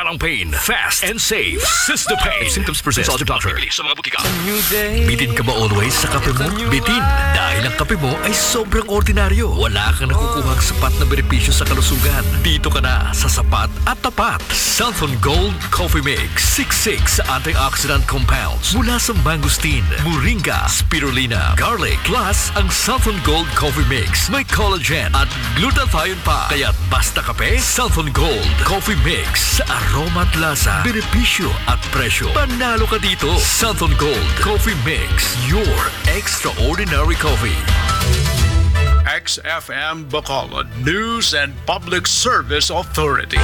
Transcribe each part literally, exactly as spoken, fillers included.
Walang pain. Fast and safe. Sistapain. If symptoms persist, consult your doctor. Sa mga butika. Bitin ka ba always sa kape mo? Bitin. Dahil ang kape mo ay sobrang ordinaryo. Wala kang nakukuhang sapat na benepisyo sa kalusugan. Dito ka na sa sapat at tapat. Southern Gold Coffee Mix. sixty-six antioxidant compounds mula sa mangosteen, moringa, spirulina, garlic, plus ang Southern Gold Coffee Mix. May collagen at glutathione pa. Kaya basta kape, Southern Gold Coffee Mix. Sa aroma at lasa, benepisyo at presyo. Panalo ka dito. Southern Gold Coffee Mix. Your extraordinary coffee. X F M Bacolod News and Public Service Authority.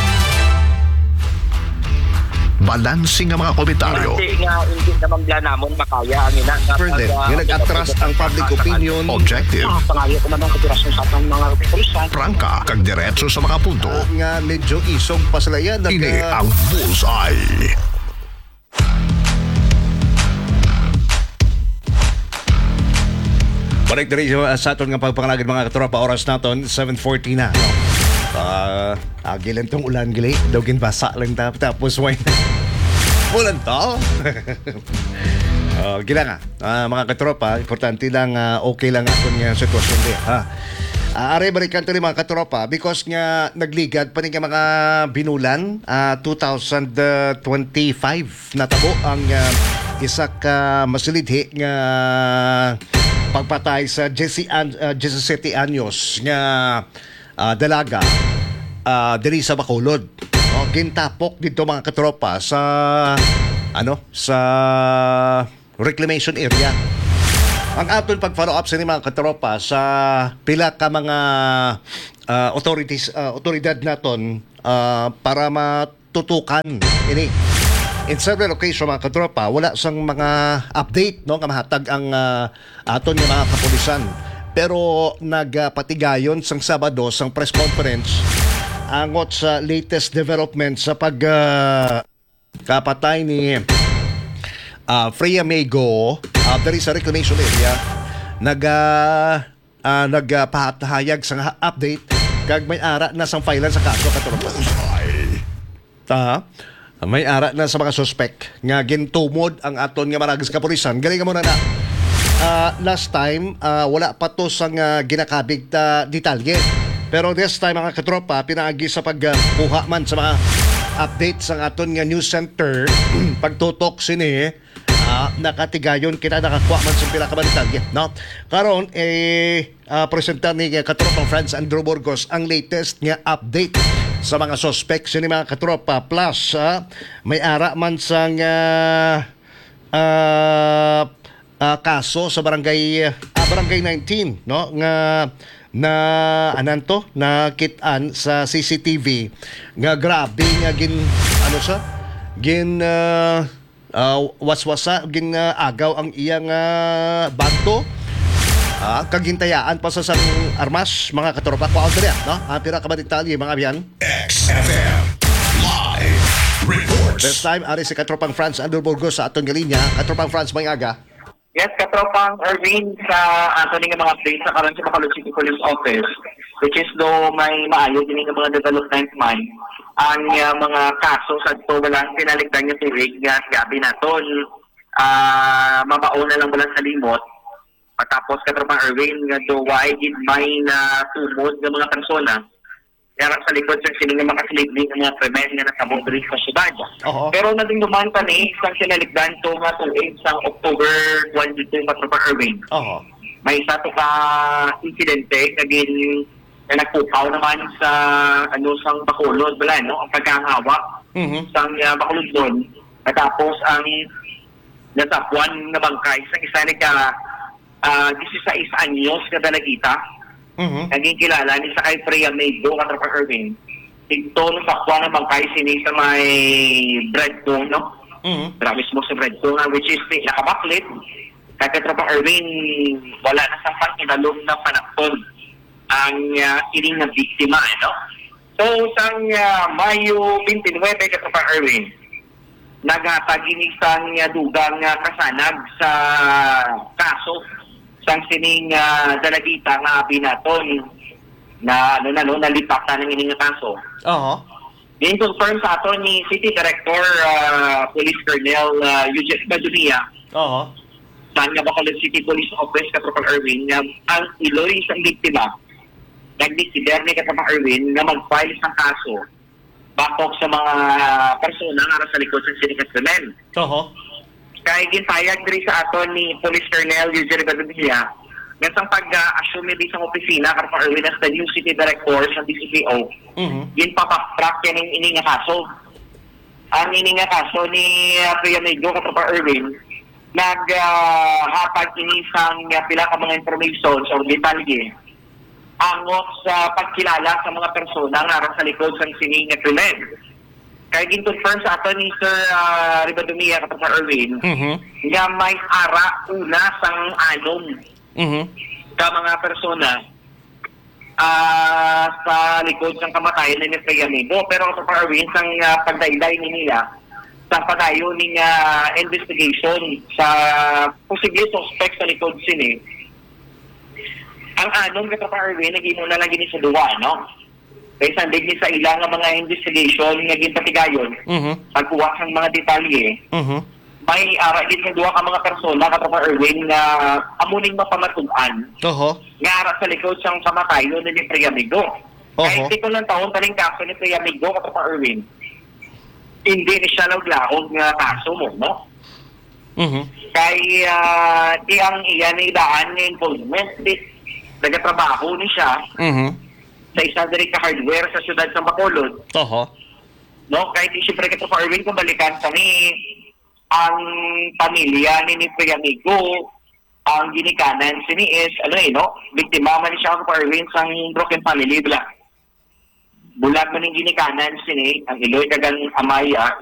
Balansing ang mga komentaryo. Hindi nga, hindi naman bla namon makaya ang ina. Further, yung nag-atras ang public opinion. Objective. Pangayo ko naman katirasyon sa atong mga pulisan. Prangka, kag diretso sa mga punto. Uh, nga medyo isog pa sila yan. Nag- Ini ang Bullseye. Balik na rin sa aton nga pagpangalagin mga katropa. Oras naton, seven forty na. No? Uh, agilan tong ulan gali. Dawgin basa lang tapos tapos wine. Ulan to. uh, gila nga. Uh, mga katropa, importante lang uh, okay lang aton nga sitwasyon di. Ha? Uh, are balikan to ni mga katropa because nga nagligad pa ni nga mga binulan uh, twenty twenty-five natabo ang uh, isa ka masilidhi nga pagpatay sa Jesse An- uh, diyesisete anyos nga uh, dalaga uh, diri sa Bacolod. O, gintapok dito mga katropa sa ano sa reclamation area. Ang aton pag-follow up sa mga katropa sa pila ka mga uh, authorities uh, otoridad naton uh, para matutukan ini. In several occasions mga katropa, wala sang mga update no kamahatag ang uh, aton nga mga kapulisan. Pero nagpatigayon sang Sabado sang press conference angot sa latest development sa pag uh, kapatay ni uh, Freya Maygo uh, dari sa reclamation area. Nag uh, uh, nagpahatahayag sang update kag may ara na sang filean sa kaso katropa. Ta may ara na sa mga suspect nga gintumod ang aton nga maragis kapulisan. Galing mo na na. Uh, last time, uh, wala pa to sang uh, ginakabig ta detalye. Pero this time, mga katropa, pinaagi sa pagkuha uh, man sa mga updates ang aton nga news center. Pagtutok sini, uh, nakatigayon kita nakakuha man sa pila ka detalye. No? Karon, eh, uh, presenta ni katropang Franz Andrew Burgos ang latest nga update sa mga suspects ni mga katropa plus uh, may ara man sang uh, uh, uh, kaso sa barangay uh, barangay nineteen no nga na anan to na kitaan sa C C T V nga grabe nga gin ano sa gin uh, uh, waswasa gin uh, agaw ang iyang uh, bagto. Ah, kagintayaan pa sa sang armas mga katropa ko auto no? Ah, pira ka ba detalye mga biyan? X F M Live Reports. This time ari si katropang Franz Andrew Burgos sa aton galinya. Katropang Franz may aga. Yes, katropang Erwin sa ato nga mga update sa karon sa Bacolod City Police Office, which is do may maayo din nga mga development man ang uh, mga kaso sa to walang pinaligdan nga tirig nga gabi naton ah uh, mabauna lang wala sa limot. Patapos katropang Erwin nga do why gid may na tumod nga mga persona kaya sa likod sa sila nga makasilibling ng mga krimen nga nasabot diri sa syudad. Uh-huh. Pero nading duman pa ni isang sinaligdan to nga tuig sa October twenty-two katropang Erwin. Oo. May isa to ka insidente naging na nagpukaw naman sa ano sang Bacolod bala no ang pagkahawa Mhm. sang uh, Bacolod doon. Tapos ang nasapuan na bangkay sa isa nga Uh, sixteen anyos na dalagita. Mhm. Naging kilala ni sa kay Freya Maygo katropang Erwin. Ito nung sakwa naman kay sini sa may breadcone, no? Mhm. Pero mismo sa breadcone, which is nakabaklit. Kaya katropang Erwin, wala na sa pang-inalong na panakton ang uh, ining na biktima, no? So, sang uh, Mayo twenty-nine, katropang Erwin, naghatagin isang uh, dugang uh, kasanag sa kaso sang sining uh, dalagita nga binaton na ano na no nalipak na ng ining kaso. Oo. Din confirm sa ato ni City Director uh, Police Colonel uh, Eugene Badunia Oo. saan nga Bacolod City Police Office Katropang Erwin nga ang iloy isang biktima nagdesider ni Katropang Erwin na mag-file isang kaso bakok sa mga persona nga sa likod sa Sining Krimen. Oo. Kaya gintayag diri sa ato ni Police Colonel Eugene Badunia nga sang pag-assume di sa opisina Katropang Erwin as the new City Director sa D C P O. Mhm. Ginpapatrack yan yung ini nga kaso. Ang ini nga kaso ni uh, Priya Medyo Katropang Erwin naghatag uh, inisang uh, pila ka mga information or detalye angot sa pagkilala sa mga persona nga sa likod sa sining nga krimen. Kaya ginconfirm sa ato ni Sir uh, Ribadumia Katropang Erwin Mhm. nga may ara una sang anom Mhm. ka mga persona ah sa likod ng kamatayan ni Priya Medyo. Pero Katropang Erwin sang uh, pagdayday ni nila sa padayo ning uh, investigation sa posible suspect sa likod sini. Ang anong Katropang Erwin naging na lang gini sa duwa, no? Kaya sandig ni sa ilang nga mga investigation nga ginpatigayon, Mhm. pagkuha sang mga detalye, Mhm. may ara din nga duwa ka mga persona Katropang Erwin nga amuning mapamatuan Oo. nga ara sa likod sang kamatayon ni Priya Medyo. Kahit Oho. ito lang taon taling kaso ni Priya Medyo Katropang Erwin, hindi ni siya naglakog nga kaso mo, no? Mhm. Kay uh, iyang iyan ay daan ng involvement di nagatrabaho ni siya Mhm. sa isa diri ka hardware sa siyudad sa Bacolod, Oo. no? Kahit siyempre ka sa Erwin kung balikan sa ni ang pamilya ni ni Priya Medyo, ang ginikanan si ni is ano eh, no? Biktima man ni siya sa Erwin sang broken family bla. Bulag man ng ginikanan sini ang iloy kagang amaya